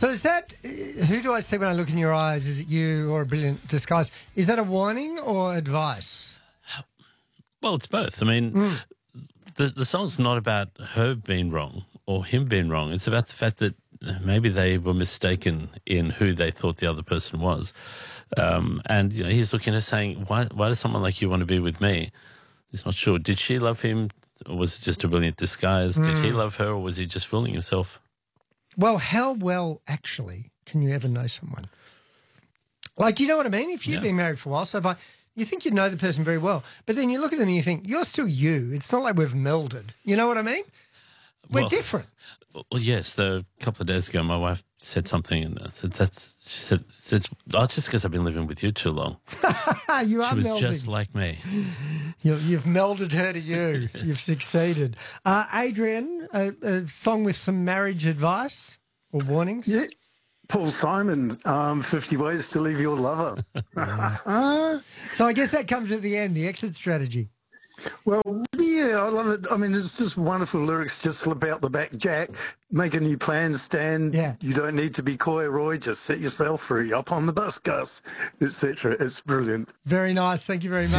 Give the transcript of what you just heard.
So is that, who do I see when I look in your eyes? Is it you or a brilliant disguise? Is that a warning or advice? Well, it's both. I mean, the song's not about her being wrong or him being wrong. It's about the fact that maybe they were mistaken in who they thought the other person was. And he's looking at her saying, why does someone like you want to be with me? He's not sure. Did she love him, or was it just a brilliant disguise? Did he love her, or was he just fooling himself? Well, how well, actually, can you ever know someone? Like, you know what I mean? If you've been married for a while, so you think you know the person very well, but then you look at them and you think, you're still you. It's not like we've melded. You know what I mean? We're different. Well, yes. A couple of days ago, my wife said something, and I said, she said, oh, it's just because I've been living with you too long. You are She was melding. just like me. You've melded her to you. Yes. You've succeeded. Adrian, a song with some marriage advice or warnings? Yeah. Paul Simon, 50 Ways to Leave Your Lover. So I guess that comes at the end, the exit strategy. Well, yeah, I love it. I mean, it's just wonderful lyrics. Just slip out the back, Jack. Make a new plan, Stan. Yeah. You don't need to be coy, Roy. Just set yourself free. Up on the bus, Gus, etc. It's brilliant. Very nice. Thank you very much.